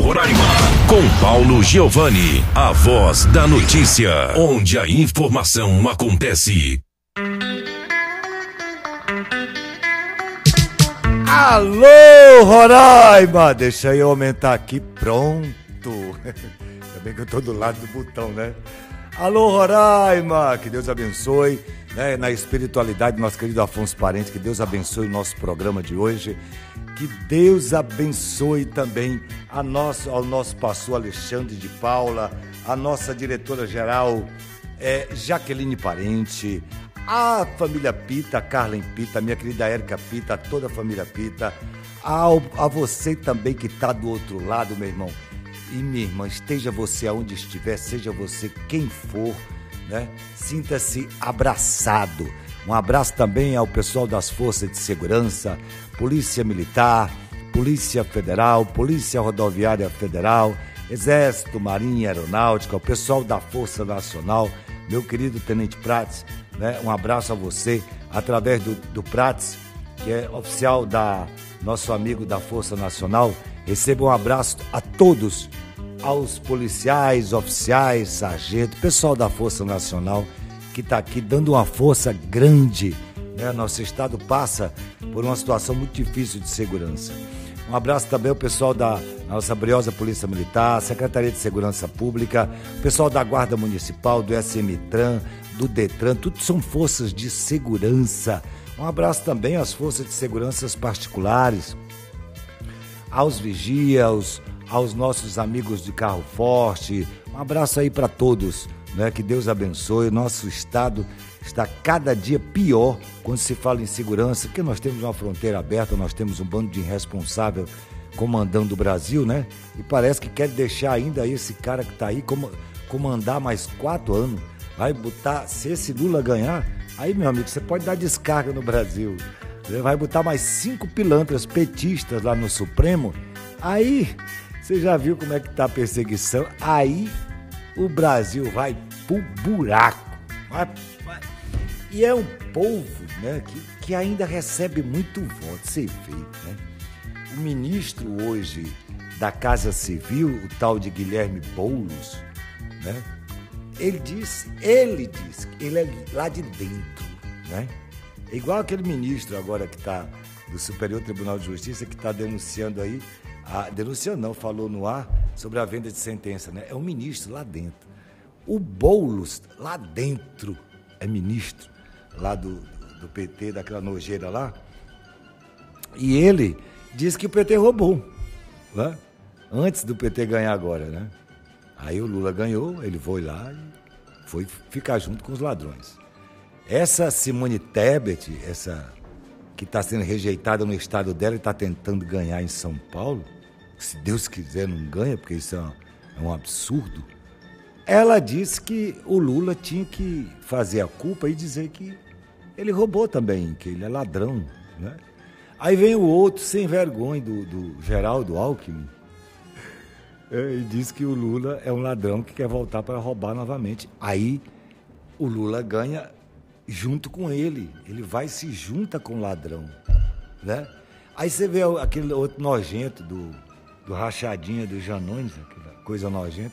Roraima, com Paulo Giovanni, a voz da notícia, onde a informação acontece. Alô, Roraima! Deixa eu aumentar aqui, pronto. Ainda bem que eu tô do lado do botão, né? Alô, Roraima! Que Deus abençoe, né? Na espiritualidade, nosso querido Afonso Parente, que Deus abençoe o nosso programa de hoje. Que Deus abençoe também ao nosso pastor Alexandre de Paula, a nossa diretora-geral Jaqueline Parente, a família Pita, a Carlen Pita, a minha querida Érica Pita, toda a família Pita, a você também que está do outro lado, meu irmão e minha irmã, esteja você aonde estiver, seja você quem for, né? Sinta-se abraçado. Um abraço também ao pessoal das Forças de Segurança, Polícia Militar, Polícia Federal, Polícia Rodoviária Federal, Exército, Marinha, Aeronáutica, o pessoal da Força Nacional, meu querido Tenente Prates, né? Um abraço a você, através do Prates, que é oficial nosso amigo da Força Nacional. Receba um abraço a todos, aos policiais, oficiais, sargento, pessoal da Força Nacional, que está aqui dando uma força grande, né? Nosso estado passa por uma situação muito difícil de segurança. Um abraço também ao pessoal da nossa briosa Polícia Militar, Secretaria de Segurança Pública, pessoal da Guarda Municipal, do SMTran, do Detran, tudo são forças de segurança. Um abraço também às forças de segurança particulares, aos vigias, aos nossos amigos de carro forte. Um abraço aí para todos, né? Que Deus abençoe. O nosso estado está cada dia pior quando se fala em segurança, porque nós temos uma fronteira aberta, nós temos um bando de irresponsável comandando o Brasil, né? E parece que quer deixar ainda esse cara que está aí comandar mais 4 anos. Vai botar, se esse Lula ganhar, aí, meu amigo, você pode dar descarga no Brasil. Vai botar mais 5 pilantras petistas lá no Supremo. Aí, você já viu como é que tá a perseguição? Aí, o Brasil vai pro buraco. E é um povo, né, que ainda recebe muito voto, você vê, né? O ministro hoje da Casa Civil, o tal de Guilherme Boulos, né? Ele disse que ele é lá de dentro, né? É igual aquele ministro agora que está do Superior Tribunal de Justiça, que está denunciando aí, falou no ar sobre a venda de sentença, né? É um ministro lá dentro. O Boulos, lá dentro, é ministro lá do PT, daquela nojeira lá, e ele disse que o PT roubou, né? Antes do PT ganhar agora, né? Aí o Lula ganhou, ele foi lá e foi ficar junto com os ladrões. Essa Simone Tebet, essa que está sendo rejeitada no estado dela e está tentando ganhar em São Paulo, se Deus quiser não ganha, porque isso é um absurdo, ela disse que o Lula tinha que fazer a culpa e dizer que ele roubou também, que ele é ladrão, né? Aí vem o outro sem vergonha do Geraldo Alckmin, e diz que o Lula é um ladrão que quer voltar para roubar novamente. Aí o Lula ganha junto com ele vai e se junta com o ladrão, né? Aí você vê aquele outro nojento do Rachadinha, do Janones, aquela coisa nojenta,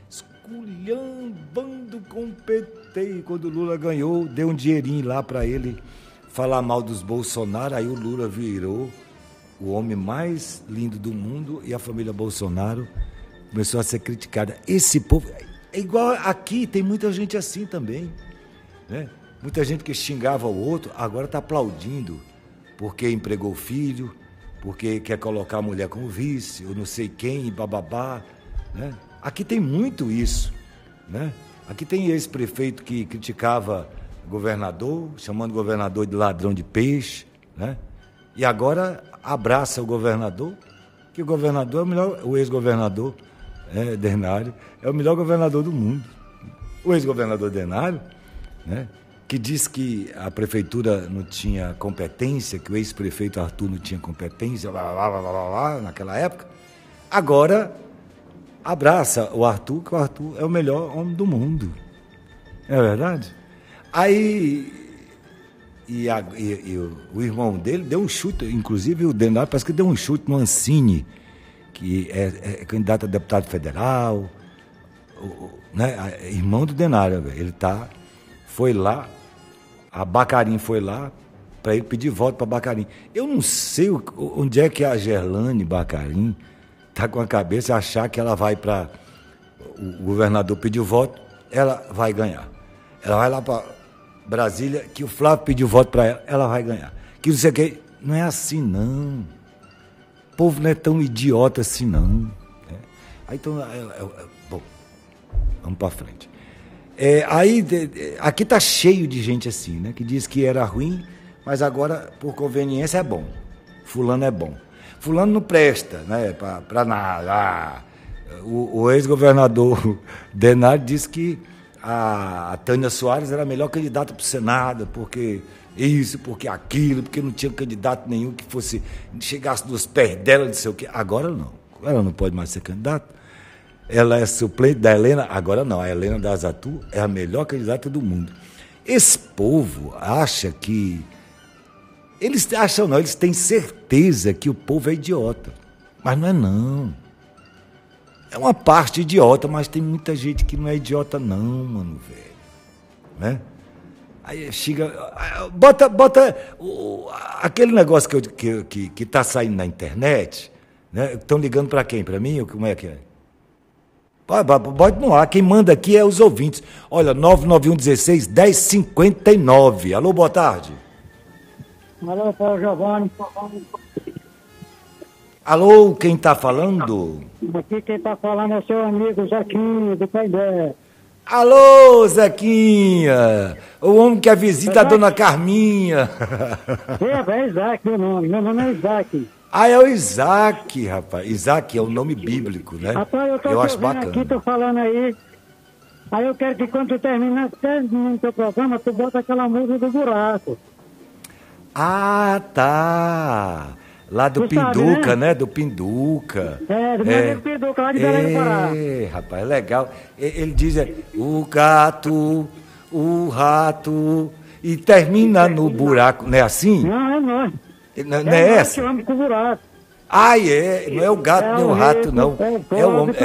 esculhambando com o PT. E quando o Lula ganhou, deu um dinheirinho lá para ele falar mal dos Bolsonaro. Aí o Lula virou o homem mais lindo do mundo e a família Bolsonaro começou a ser criticada. Esse povo é igual aqui, tem muita gente assim também, né? Muita gente que xingava o outro, agora está aplaudindo porque empregou o filho, porque quer colocar a mulher como vice, ou não sei quem, bababá, né? Aqui tem muito isso, né? Aqui tem ex-prefeito que criticava o governador, chamando o governador de ladrão de peixe, né? E agora abraça o governador, que o governador é o melhor, o ex-governador Denário é o melhor governador do mundo. O ex-governador Denário, né, que diz que a prefeitura não tinha competência, que o ex-prefeito Arthur não tinha competência, naquela época, agora abraça o Arthur, que o Arthur é o melhor homem do mundo. Não é verdade? Aí, o irmão dele deu um chute, inclusive o Denário parece que deu um chute no Ancine, que é candidato a deputado federal, né? Irmão do Denário, velho. Ele foi lá, a Bacarim foi lá para ele pedir voto para Bacarim. Eu não sei onde é que a Gerlane Bacarim está com a cabeça achar que ela vai para o governador pedir voto, ela vai ganhar. Ela vai lá para Brasília, que o Flávio pediu voto para ela, ela vai ganhar. Que não sei o que. Não é assim, não. O povo não é tão idiota assim, não. Né? Aí, então, bom, vamos para frente. Aqui tá cheio de gente assim, né? Que diz que era ruim, mas agora, por conveniência, é bom. Fulano é bom. Fulano não presta, né? Para nada. O ex-governador Denário disse que a Tânia Soares era a melhor candidata para o Senado, porque isso, porque aquilo, porque não tinha candidato nenhum que chegasse nos pés dela, não sei o quê. Agora não. Ela não pode mais ser candidata. Ela é suplente da Helena. Agora não. A Helena da Azatu é a melhor candidata do mundo. Esse povo acha que... Eles acham não, eles têm certeza que o povo é idiota. Mas não é não. É uma parte idiota, mas tem muita gente que não é idiota não, mano, velho. Né? Aí chega... Bota aquele negócio que tá saindo na internet, né? Estão ligando para quem? Para mim? Como é que é? Pode no ar. Quem manda aqui é os ouvintes. Olha, 99116-1059. Alô, boa tarde. Alô, Paulo Giovanni. Alô, quem está falando? Aqui quem está falando é seu amigo Zequinha, do Caidé. Alô, Zequinha, o homem que é visita a dona Carminha. É Isaac meu nome é Isaac. Ah, é o Isaac, rapaz. Isaac é um nome bíblico, né? Rapaz, eu acho bacana. Aqui, tô falando aí eu quero que quando tu terminar o teu programa, tu bota aquela música do buraco. Ah, tá. Lá do Pinduca, sabe, né? Do Pinduca. Do Pinduca, lá de Belém do Pará. Rapaz, legal. Ele diz, o gato, o rato, e termina no buraco. Não é assim? Não, é nós. Não é essa? É o homem com buraco. Ah, não é o gato nem o rato, não. É o homem.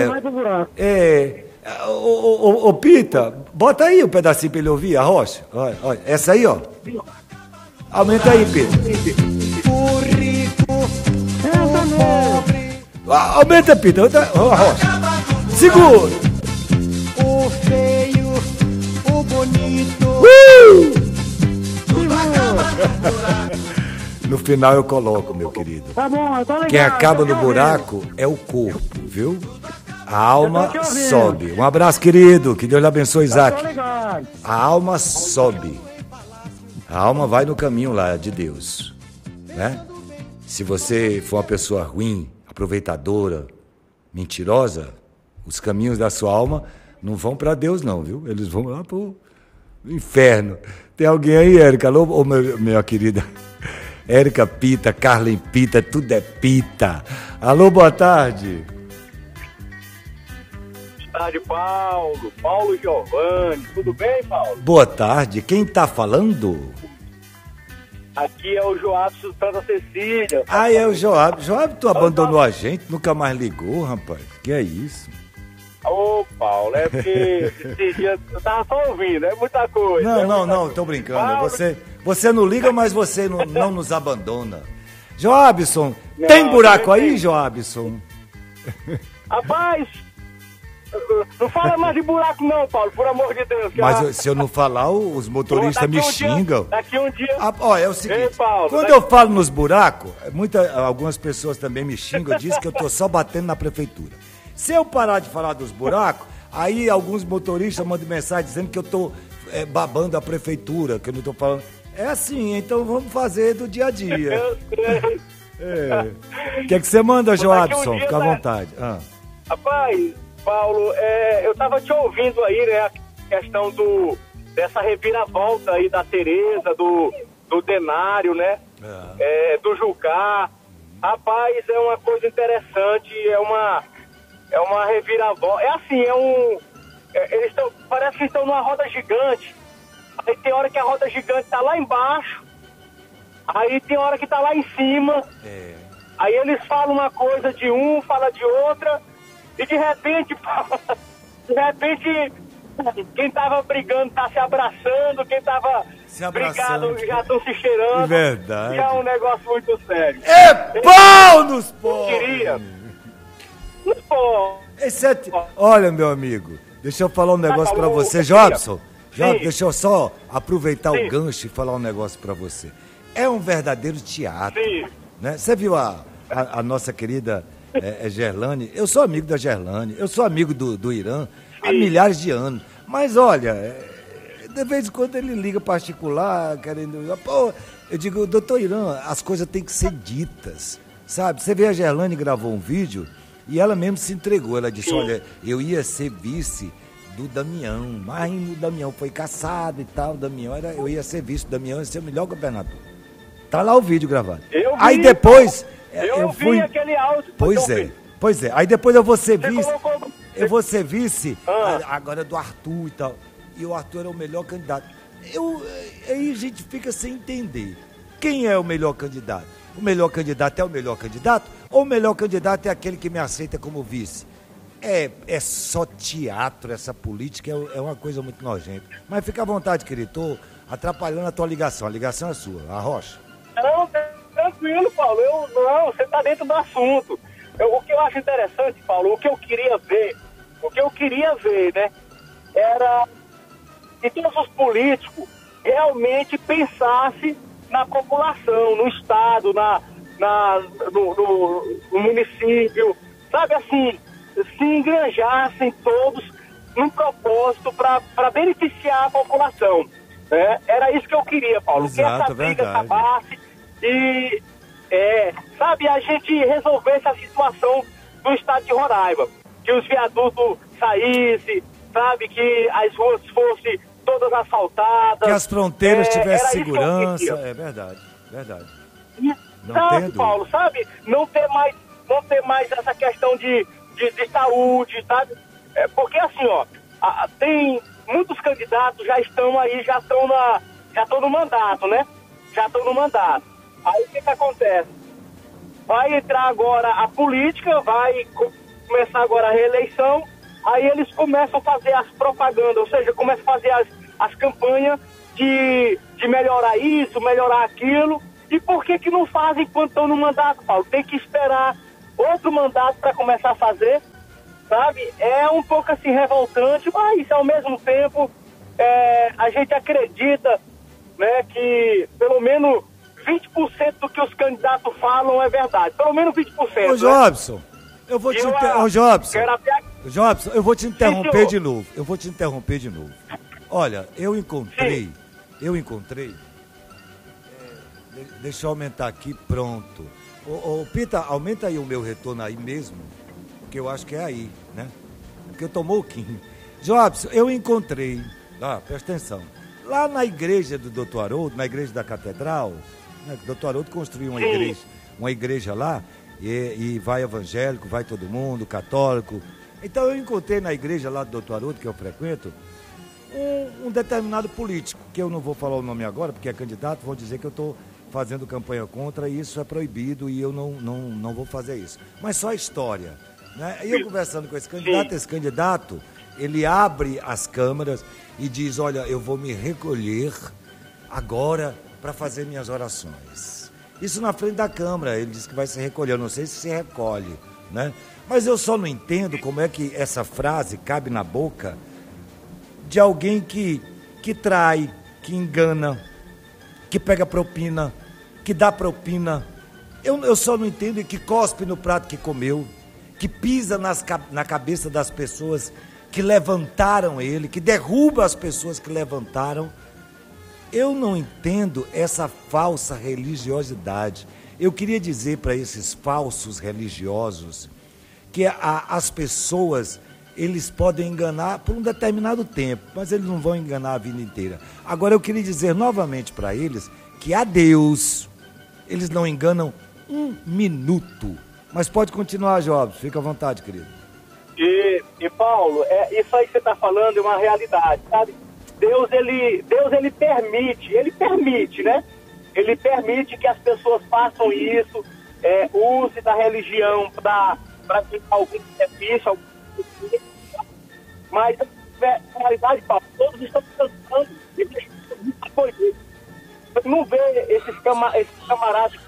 Ô, Pita, bota aí um pedacinho pra ele ouvir, a rocha. Olha, essa aí, ó. Aumenta aí, Pita. O rico, o pobre. Aumenta, Pita. A rocha. Segura. O feio, o bonito. Tudo acaba no buraco. No final eu coloco, meu querido. Tá bom, eu tô ligado. Quem acaba no buraco é o corpo, viu? A alma sobe. Um abraço, querido. Que Deus lhe abençoe, Isaac. A alma sobe. A alma vai no caminho lá de Deus, né? Se você for uma pessoa ruim, aproveitadora, mentirosa, os caminhos da sua alma não vão para Deus não, viu? Eles vão lá pro inferno. Tem alguém aí, Érica? Alô, minha querida Érica Pita, Carlen Pita, tudo é Pita. Alô, boa tarde. Boa tarde, Paulo Giovanni. Tudo bem, Paulo? Boa tarde. Quem tá falando? Aqui é o Joabson Santa Cecília. Ah, é o Joab. Joab, tu abandonou a gente? Nunca mais ligou, rapaz? Que é isso? Ô, Paulo, é porque esses dias eu tava só ouvindo, é muita coisa. Não, tô brincando. Paulo... Você não liga, mas você não nos abandona. Joabson, tem buraco aí, Joabson? Rapaz, não fala mais de buraco não, Paulo, por amor de Deus. Mas se eu não falar, os motoristas me xingam. Daqui um dia... É o seguinte, ei, Paulo, quando eu falo nos buracos, algumas pessoas também me xingam, dizem que eu tô só batendo na prefeitura. Se eu parar de falar dos buracos, aí alguns motoristas mandam mensagem dizendo que eu tô babando a prefeitura, que eu não tô falando... É assim, então vamos fazer do dia a dia. O que é que você manda, Joabson? Fica à vontade. Rapaz, Paulo, eu tava te ouvindo aí, né, a questão dessa reviravolta aí da Tereza, do Denário, né, do Jucá. Rapaz, é uma coisa interessante, é uma reviravolta. É assim, eles parece que estão numa roda gigante. Aí tem hora que a roda gigante tá lá embaixo, aí tem hora que tá lá em cima. Aí eles falam uma coisa de um, fala de outra, e de repente, quem tava brigando tá se abraçando, quem tava brigado já estão se cheirando. É verdade. Já é um negócio muito sério. É pau nos pobres! Queria. Pô. Olha, meu amigo, deixa eu falar um negócio pra você, Jobson. Jobson, deixa eu só aproveitar o gancho e falar um negócio pra você. É um verdadeiro teatro. Sim. Né? Você viu a nossa querida Gerlane? Eu sou amigo da Gerlane, eu sou amigo do Irã há milhares de anos. Mas olha, de vez em quando ele liga particular, querendo... Pô, eu digo, doutor Irã, as coisas têm que ser ditas, sabe? Você vê, a Gerlane gravou um vídeo e ela mesmo se entregou. Ela disse, olha, eu ia ser vice do Damião, mas o Damião foi caçado e tal, eu ia ser vice do Damião, ia ser o melhor governador. Tá lá o vídeo gravado. Aí depois... Eu vi aquele áudio. Pois é. Aí depois eu vou ser vice, agora do Arthur e tal. E o Arthur era o melhor candidato. Aí a gente fica sem entender. Quem é o melhor candidato? O melhor candidato é o melhor candidato? Ou o melhor candidato é aquele que me aceita como vice? É só teatro essa política, é uma coisa muito nojenta. Mas fica à vontade, querido. Tô atrapalhando a tua ligação. A ligação é sua, a Rocha. Não, tranquilo, Paulo. Você está dentro do assunto. O que eu acho interessante, Paulo, o que eu queria ver, né, era que todos os políticos realmente pensassem na população, no estado, no município, sabe assim, se engranjassem todos num propósito para beneficiar a população. Né? Era isso que eu queria, Paulo. Exato, que essa briga acabasse e, sabe, a gente resolvesse a situação do estado de Roraima. Que os viadutos saíssem, sabe, que as ruas fossem todas asfaltadas. Que as fronteiras tivessem segurança. É verdade. Sabe, Paulo, sabe? Não ter mais essa questão de saúde, sabe? Porque assim, ó, tem muitos candidatos já estão no mandato, né? Já estão no mandato. Aí o que acontece? Vai entrar agora a política, vai começar agora a reeleição, aí eles começam a fazer as propagandas, ou seja, começam a fazer as campanhas de melhorar isso, melhorar aquilo. E por que não fazem quando estão no mandato, Paulo? Tem que esperar outro mandato para começar a fazer, sabe? É um pouco assim revoltante, mas ao mesmo tempo a gente acredita, né, que pelo menos 20% do que os candidatos falam é verdade. Pelo menos 20%. Ô, Jobson, eu vou te Jobson, eu vou te interromper de novo. Olha, eu encontrei. Deixa eu aumentar aqui, pronto. Ô, Pita, aumenta aí o meu retorno aí mesmo, porque eu acho que é aí, né? Porque eu tô mouquinho. Jobson, eu encontrei, presta atenção, lá na igreja do Dr. Haroldo, na igreja da Catedral, né, o Dr. Haroldo construiu uma igreja lá, e vai evangélico, vai todo mundo, católico. Então eu encontrei na igreja lá do Dr. Haroldo, que eu frequento, um determinado político, que eu não vou falar o nome agora, porque é candidato, vou dizer que eu estou fazendo campanha contra, e isso é proibido, e eu não vou fazer isso. Mas só a história, né? E eu conversando com esse candidato, ele abre as câmeras e diz, olha, eu vou me recolher agora para fazer minhas orações. Isso na frente da Câmara, ele disse que vai se recolher, eu não sei se recolhe, né? Mas eu só não entendo como é que essa frase cabe na boca de alguém que trai, que engana, que pega propina, que dá propina. Eu só não entendo, e que cospe no prato que comeu, que pisa na cabeça das pessoas que levantaram ele, que derruba as pessoas que levantaram. Eu não entendo essa falsa religiosidade. Eu queria dizer para esses falsos religiosos que as pessoas, eles podem enganar por um determinado tempo, mas eles não vão enganar a vida inteira. Agora eu queria dizer novamente para eles que a Deus eles não enganam um minuto. Mas pode continuar, Jobs, fica à vontade, querido. E Paulo, isso aí que você está falando é uma realidade, sabe? Deus ele permite, né? Ele permite que as pessoas façam isso, use da religião para algum benefício, mas na realidade, Paulo, todos estão cansando de apoio. Você não vê esses camaradas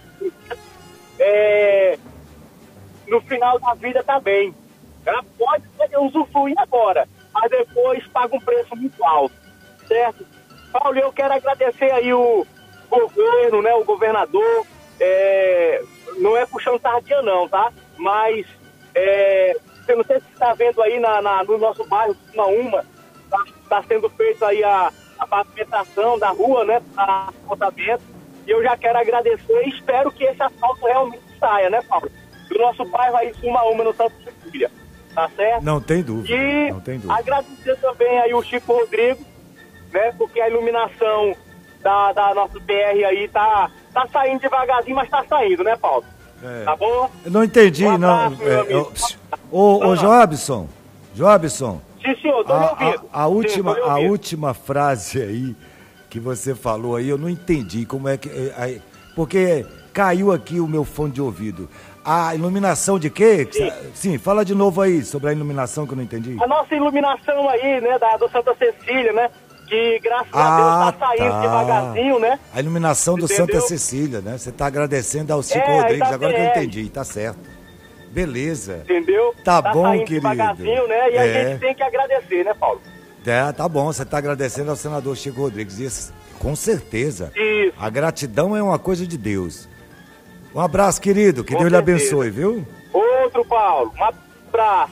no final da vida tá bem. Ela pode usufruir agora, mas depois paga um preço muito alto, certo? Paulo, eu quero agradecer aí o governo, né, o governador, não é puxando sardinha não, tá? Mas, eu não sei se você está vendo aí no nosso bairro, uma, tá sendo feito aí a pavimentação da rua, né, para asfaltamento, e eu já quero agradecer e espero que esse asfalto realmente saia, né, Paulo? Do nosso bairro aí, uma no Santo Cecília, tá certo? Não tem dúvida, e não tem dúvida. Agradecer também aí o Chico Rodrigo, né, porque a iluminação da nossa BR aí tá saindo devagarzinho, mas tá saindo, né, Paulo? Tá bom? Eu não entendi, Um abraço, meu amigo. Ô, Joabson, Sim, senhor, tô me ouvindo. a última frase aí que você falou aí, eu não entendi como é que... porque caiu aqui o meu fone de ouvido. A iluminação de quê? Sim, fala de novo aí sobre a iluminação que eu não entendi. A nossa iluminação aí, né, do Santa Cecília, né, que graças a Deus tá saindo devagarzinho, né? A iluminação do Santa Cecília, né? Você tá agradecendo ao Chico Rodrigues, agora que eu entendi, tá certo. Beleza. Entendeu? Tá bom, saindo querido. Devagarzinho, né? E a gente tem que agradecer, né, Paulo? Tá bom, você tá agradecendo ao senador Chico Rodrigues, isso, com certeza. Isso. A gratidão é uma coisa de Deus. Um abraço, querido, que Deus lhe abençoe, viu? Outro, Paulo, um abraço.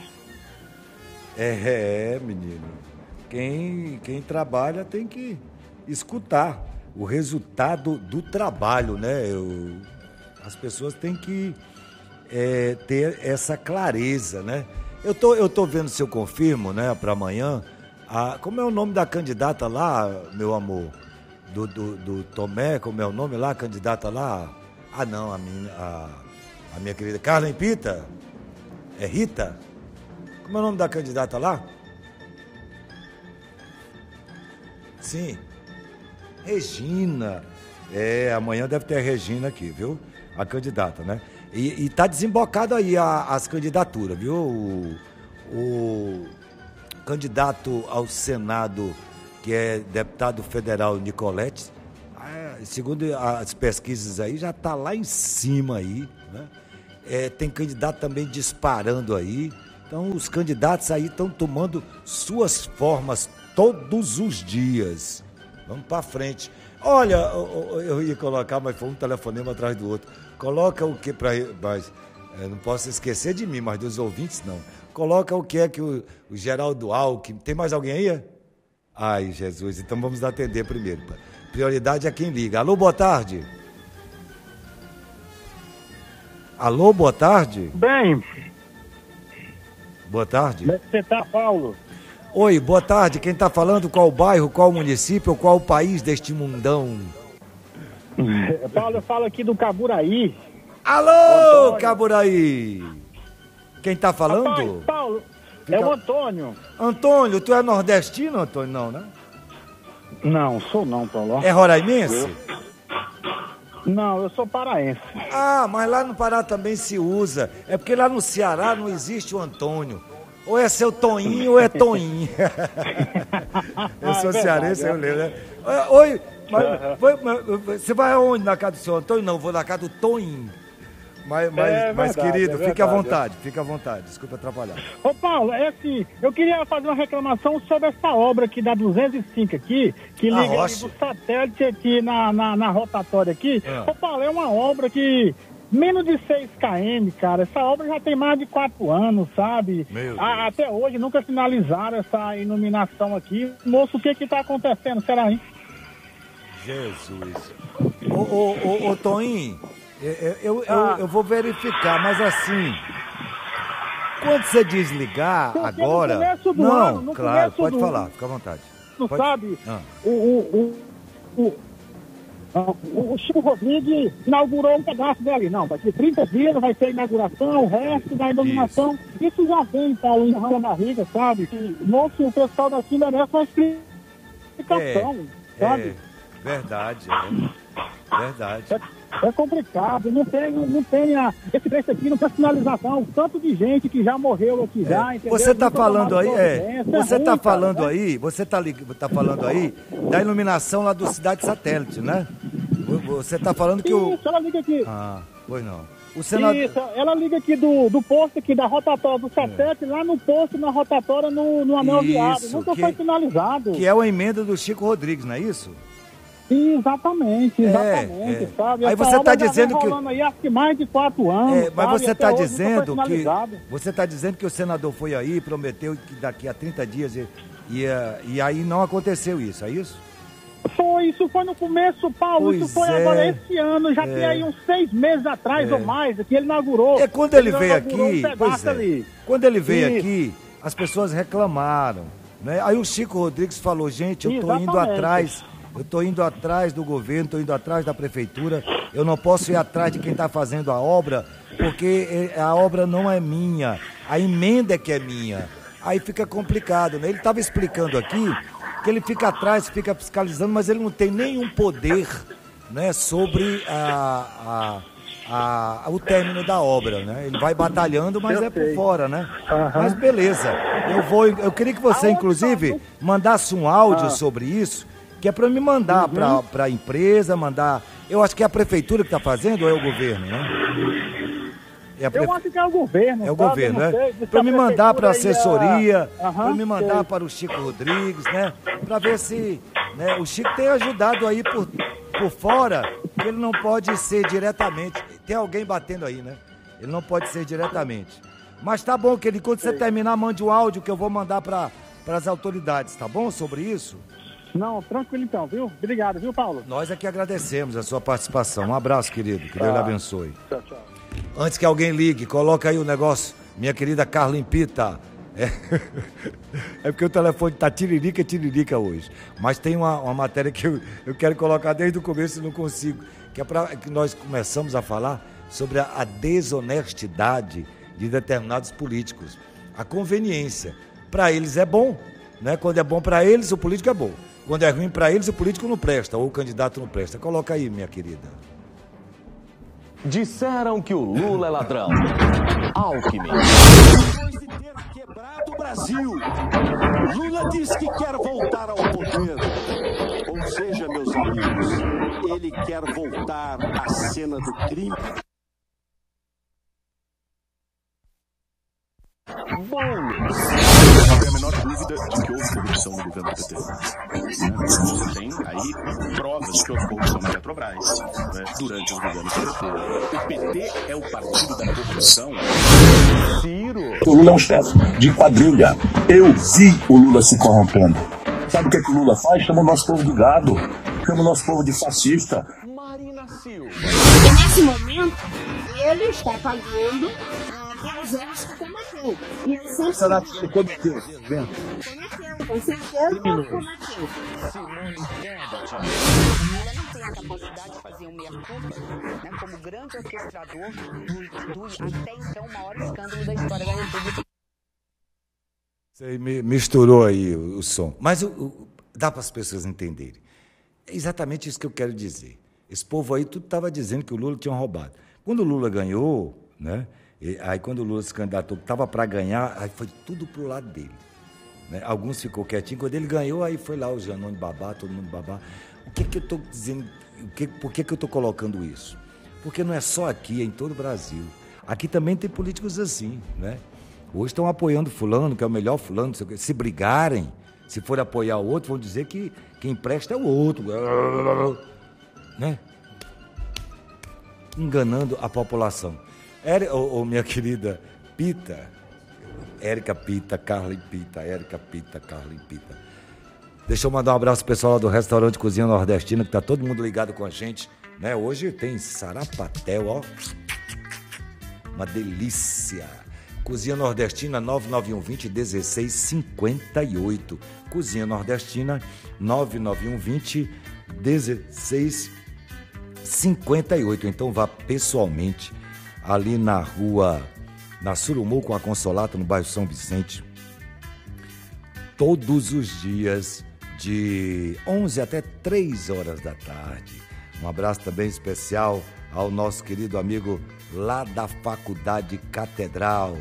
Menino. Quem trabalha tem que escutar o resultado do trabalho, né? As pessoas têm que ter essa clareza, né? Eu tô vendo se eu confirmo, né, para amanhã. Como é o nome da candidata lá, meu amor? Do Tomé, como é o nome lá, a candidata lá? Não, a minha querida Carla Pita? É Rita? Como é o nome da candidata lá? Sim. Regina. Amanhã deve ter a Regina aqui, viu? A candidata, né? E tá desembocado aí as candidaturas, viu? O candidato ao Senado, que é deputado federal Nicolete, segundo as pesquisas aí, já tá lá em cima aí, né? Tem candidato também disparando aí. Então, os candidatos aí estão tomando suas formas todos os dias. Vamos para frente. Olha, eu ia colocar, mas foi um telefonema atrás do outro. Coloca o que para... Mas não posso esquecer de mim, mas dos ouvintes não. Coloca o que é que o Geraldo Alckmin... Tem mais alguém aí? Ai, Jesus, então vamos atender primeiro. Prioridade é quem liga. Alô, boa tarde. Alô, boa tarde. Bem. Boa tarde. Como é que você tá, Paulo? Oi, boa tarde. Quem está falando? Qual bairro, qual município, qual país deste mundão? Paulo, eu falo aqui do Caburaí. Alô, Antônio. Caburaí. Quem está falando? Rapaz, Paulo, é o Antônio. Antônio, tu é nordestino, Antônio? Não, né? Não, sou não, Paulo. É roraimense? Não, eu sou paraense. Mas lá no Pará também se usa. É porque lá no Ceará não existe o Antônio. Ou é seu Toninho ou é Toninho. Eu sou cearense, eu lembro, né? Oi, mas você vai aonde na casa do seu Antônio? Não, vou na casa do Toninho. Mas querido, fique à vontade, desculpa atrapalhar. Ô Paulo, assim, eu queria fazer uma reclamação sobre essa obra aqui da 205 aqui, que liga ali do satélite aqui na rotatória aqui. Ô Paulo, é uma obra que menos de 6 km, cara, essa obra já tem mais de 4 anos, sabe? Até hoje nunca finalizaram essa iluminação aqui. Moço, o que tá acontecendo, será, hein? Jesus. Ô Toninho, eu vou verificar, mas assim, quando você desligar agora... No começo do ano, claro, pode falar, fica à vontade. Sabe, o Chico Rodrigues inaugurou um pedaço dali. Não, vai ter 30 dias, vai ter inauguração, o resto da iluminação. Isso já vem, Paulo, enrolando a barriga, sabe? Moço, o pessoal daqui merece uma explicação, sabe? Verdade. É complicado, não tem esse preço aqui, não tem sinalização, tanto de gente que já morreu aqui já, entendeu? Você está falando aí, você está ruim, falando cara, aí, você tá falando aí da iluminação lá do Cidade Satélite, né? Você está falando que o... Isso, ela liga aqui. Ah, pois não. O senador... Isso, ela liga aqui do posto aqui da rotatória do Satélite, lá no posto, na rotatória, no Anel Viário. Nunca foi finalizado. Que é uma emenda do Chico Rodrigues, não é isso? Exatamente, sabe? Aí você está dizendo que... Aí, acho que mais de 4 anos, mas você está dizendo que... Você está dizendo que o senador foi aí, prometeu que daqui a 30 dias e aí não aconteceu isso, é isso? Isso foi no começo, Paulo, isso foi agora esse ano, já tem aí uns 6 meses atrás ou mais, que ele inaugurou. Quando ele veio aqui, quando ele veio aqui, as pessoas reclamaram, né? Aí o Chico Rodrigues falou, gente, eu estou indo atrás do governo, estou indo atrás da prefeitura, eu não posso ir atrás de quem está fazendo a obra, porque a obra não é minha, a emenda é que é minha. Aí fica complicado, né? Ele estava explicando aqui que ele fica atrás, fica fiscalizando, mas ele não tem nenhum poder, né, sobre o término da obra, né? Ele vai batalhando, mas por fora, né? Mas beleza, eu queria que você, inclusive, mandasse um áudio sobre isso, que é para me mandar para a empresa, eu acho que é a prefeitura que está fazendo ou é o governo, né? Eu acho que é o governo. É o governo, né? Para me mandar para a assessoria, para me mandar para o Chico Rodrigues, né? Para ver se, né, o Chico tem ajudado aí por fora, que ele não pode ser diretamente. Tem alguém batendo aí, né? Ele não pode ser diretamente. Mas tá bom, querido, quando você terminar, mande um áudio que eu vou mandar para as autoridades, tá bom? Sobre isso? Não, tranquilo então, viu? Obrigado, viu, Paulo? Nós é que agradecemos a sua participação. Um abraço, querido. Que Deus lhe abençoe. Tchau, tchau. Antes que alguém ligue, coloca aí o negócio, minha querida Carla Pita. É porque o telefone tá tiririca hoje. Mas tem uma matéria que eu quero colocar desde o começo e não consigo. Que é para que nós começamos a falar sobre a desonestidade de determinados políticos. A conveniência. Para eles é bom, né? Quando é bom para eles, o político é bom. Quando é ruim para eles, o político não presta, ou o candidato não presta. Coloca aí, minha querida. Disseram que o Lula é ladrão. Alckmin. Depois de ter quebrado o Brasil, Lula diz que quer voltar ao poder. Ou seja, meus amigos, ele quer voltar à cena do crime. Não tem a menor dúvida de que houve corrupção no governo do PT. Você tem aí provas de que houve corrupção na Petrobras, né, durante os governos do PT. O PT é o partido da corrupção. Ciro. O Lula é um chefe de quadrilha. Eu vi o Lula se corrompendo. Sabe o que o Lula faz? Chama o nosso povo de gado. Chama o nosso povo de fascista. Marina Silva. E nesse momento, ele está pagando pelos erros que cometeu. E eu sempre... Será que ele cometeu? Cometeu, com certeza cometeu. Lula não tem a capacidade de fazer um meia-culpa, né, como grande orquestrador do até então maior escândalo da história da República. Você misturou aí o som. Mas dá para as pessoas entenderem. É exatamente isso que eu quero dizer. Esse povo aí tudo estava dizendo que o Lula tinha roubado. Quando o Lula ganhou, né? Aí quando o Lula se candidatou, estava para ganhar, aí foi tudo pro lado dele. Né? Alguns ficou quietinho. Quando ele ganhou, aí foi lá o Janone babá, todo mundo babá. O que eu estou dizendo? Por que eu estou colocando isso? Porque não é só aqui, é em todo o Brasil. Aqui também tem políticos assim, né? Hoje estão apoiando fulano, que é o melhor fulano. Se brigarem, se for apoiar o outro, vão dizer que quem presta é o outro. Né? Enganando a população. Minha querida Pita, Érica Pita, Carla Pita, Érica Pita, Carla Pita. Deixa eu mandar um abraço pro pessoal lá do restaurante Cozinha Nordestina, que tá todo mundo ligado com a gente, né? Hoje tem sarapatel, ó. Uma delícia. Cozinha Nordestina 99120-1658. Cozinha Nordestina 99120-1658. Então vá pessoalmente ali na rua, na Surumú com a Consolata, no bairro São Vicente, todos os dias, de 11 até 3 horas da tarde. Um abraço também especial ao nosso querido amigo lá da Faculdade Catedral.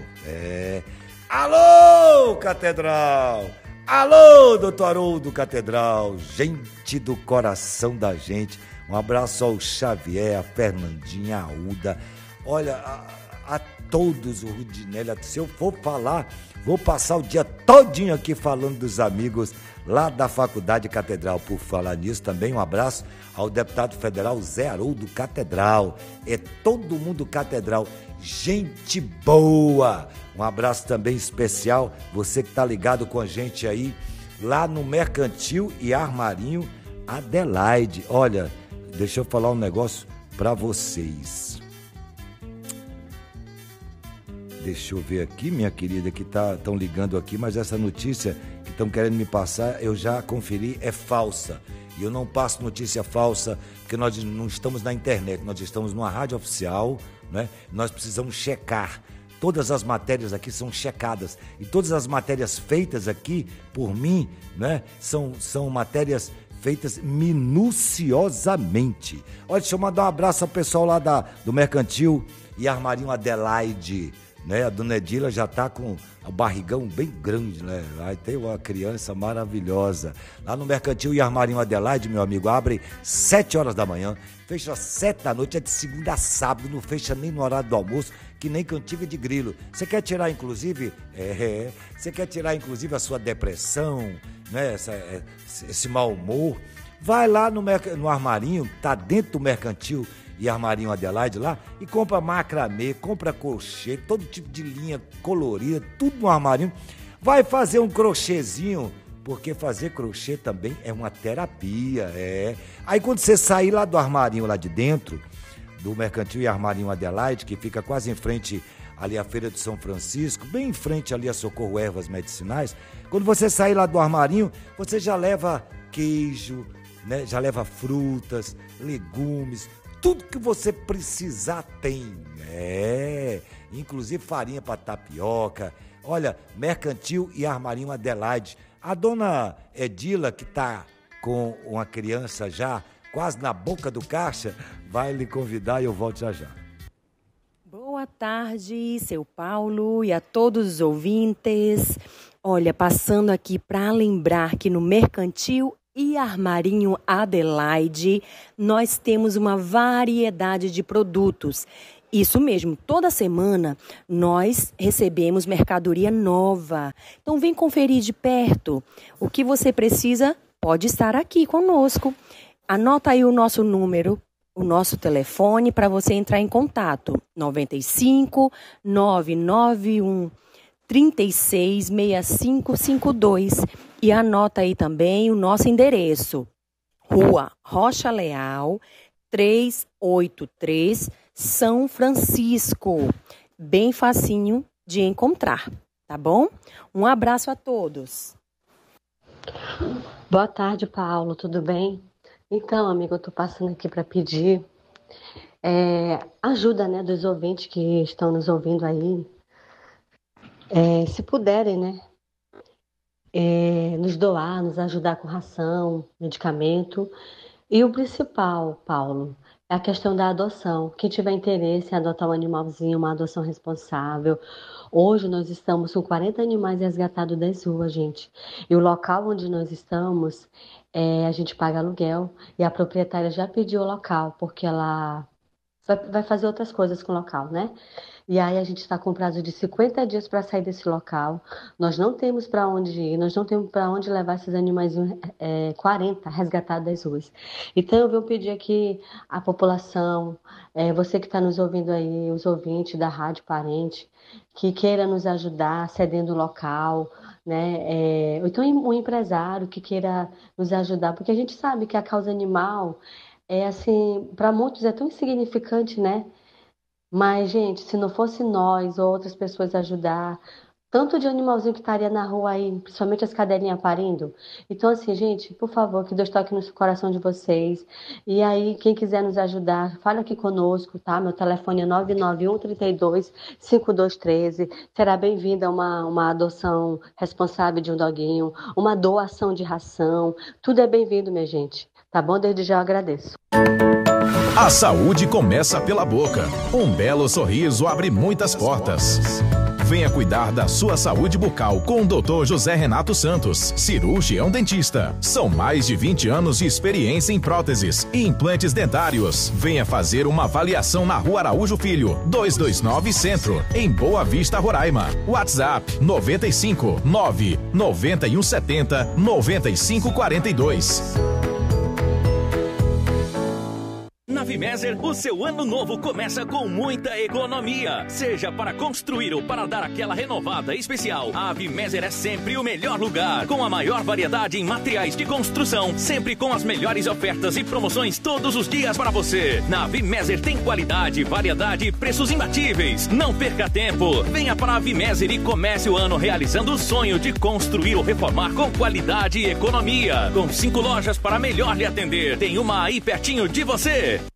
Alô, Catedral! Alô, doutor Haroldo Catedral, gente do coração da gente. Um abraço ao Xavier, a Fernandinha, a Uda. Olha, a todos, o Rudinelli. Se eu for falar, vou passar o dia todinho aqui falando dos amigos lá da Faculdade Catedral. Por falar nisso, também um abraço ao deputado federal Zé Haroldo Catedral. É todo mundo Catedral, gente boa. Um abraço também especial, você que está ligado com a gente aí, lá no Mercantil e Armarinho Adelaide. Olha, deixa eu falar um negócio para vocês. Deixa eu ver aqui, minha querida, que estão ligando aqui, mas essa notícia que estão querendo me passar, eu já conferi, é falsa. E eu não passo notícia falsa, porque nós não estamos na internet, nós estamos numa rádio oficial, né? Nós precisamos checar. Todas as matérias aqui são checadas. E todas as matérias feitas aqui por mim, né, são matérias feitas minuciosamente. Olha, deixa eu mandar um abraço ao pessoal lá do Mercantil e Armarinho Adelaide. Né? A dona Edila já está com o barrigão bem grande, né? Aí tem uma criança maravilhosa. Lá no Mercantil e Armarinho Adelaide, meu amigo, abre 7 horas da manhã, fecha às 7 da noite, é de segunda a sábado, não fecha nem no horário do almoço, que nem cantiga de grilo. Você quer tirar, inclusive, você quer tirar, inclusive, a sua depressão, né? Esse mau humor? Vai lá no Armarinho, tá dentro do Mercantil e Armarinho Adelaide lá, e compra macramê, compra crochê, todo tipo de linha colorida, tudo no armarinho. Vai fazer um crochêzinho, porque fazer crochê também é uma terapia, Aí quando você sair lá do armarinho lá de dentro, do Mercantil e Armarinho Adelaide, que fica quase em frente ali à Feira de São Francisco, bem em frente ali a Socorro Ervas Medicinais, quando você sair lá do armarinho, você já leva queijo, né? Já leva frutas, legumes, tudo que você precisar tem, inclusive farinha para tapioca. Olha, Mercantil e Armarinho Adelaide. A dona Edila, que está com uma criança já quase na boca do caixa, vai lhe convidar e eu volto já já. Boa tarde, seu Paulo e a todos os ouvintes. Olha, passando aqui para lembrar que no Mercantil e Armarinho Adelaide, nós temos uma variedade de produtos. Isso mesmo, toda semana nós recebemos mercadoria nova. Então vem conferir de perto. O que você precisa pode estar aqui conosco. Anota aí o nosso número, o nosso telefone para você entrar em contato. 95 991 36 6552. E anota aí também o nosso endereço. Rua Rocha Leal, 383, São Francisco. Bem facinho de encontrar, tá bom? Um abraço a todos. Boa tarde, Paulo, tudo bem? Então, amigo, eu tô passando aqui para pedir ajuda, né, dos ouvintes que estão nos ouvindo aí. Se puderem, né, nos doar, nos ajudar com ração, medicamento. E o principal, Paulo, é a questão da adoção. Quem tiver interesse em adotar um animalzinho, uma adoção responsável. Hoje nós estamos com 40 animais resgatados das ruas, gente. E o local onde nós estamos, a gente paga aluguel. E a proprietária já pediu o local, porque ela vai fazer outras coisas com o local, né? E aí a gente está com prazo de 50 dias para sair desse local. Nós não temos para onde ir, nós não temos para onde levar esses animais 40 resgatados das ruas. Então eu vou pedir aqui à população, você que está nos ouvindo aí, os ouvintes da Rádio Parente, que queira nos ajudar cedendo o local, né? Ou então um empresário que queira nos ajudar, porque a gente sabe que a causa animal assim, para muitos é tão insignificante, né? Mas, gente, se não fosse nós ou outras pessoas ajudar, tanto de animalzinho que estaria na rua aí, principalmente as cadelinhas parindo. Então, assim, gente, por favor, que Deus toque no coração de vocês. E aí, quem quiser nos ajudar, fala aqui conosco, tá? Meu telefone é 991325213. Será bem-vinda uma adoção responsável de um doguinho, uma doação de ração. Tudo é bem-vindo, minha gente. Tá bom? Desde já eu agradeço. A saúde começa pela boca. Um belo sorriso abre muitas portas. Venha cuidar da sua saúde bucal com o Dr. José Renato Santos, cirurgião dentista. São mais de 20 anos de experiência em próteses e implantes dentários. Venha fazer uma avaliação na Rua Araújo Filho, 229 Centro, em Boa Vista, Roraima. WhatsApp 95 9 9170 9542. Na Vimeser, o seu ano novo começa com muita economia. Seja para construir ou para dar aquela renovada especial, a Vimeser é sempre o melhor lugar. Com a maior variedade em materiais de construção, sempre com as melhores ofertas e promoções todos os dias para você. Na Vimeser tem qualidade, variedade e preços imbatíveis. Não perca tempo. Venha para a Vimeser e comece o ano realizando o sonho de construir ou reformar com qualidade e economia. Com 5 lojas para melhor lhe atender. Tem uma aí pertinho de você.